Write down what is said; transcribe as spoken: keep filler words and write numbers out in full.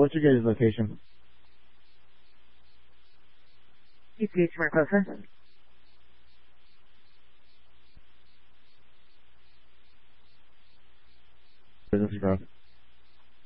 what's your guys' location? G P H Mariposa. Business growth.